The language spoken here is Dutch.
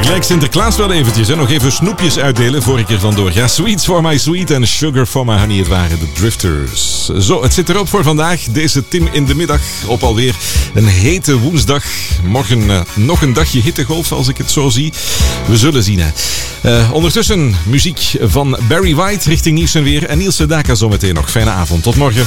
Lijkt Sinterklaas wel eventjes, hè? Nog even snoepjes uitdelen voor ik er vandoor ga. Sweets for my sweet en sugar for my honey. Het waren de Drifters. Zo, het zit erop voor vandaag. Deze Tim in de middag op alweer een hete woensdag. Morgen nog een dagje hittegolf als ik het zo zie. We zullen zien, hè. Ondertussen muziek van Barry White richting nieuws en weer. En Niels Sedaka zometeen nog. Fijne avond. Tot morgen.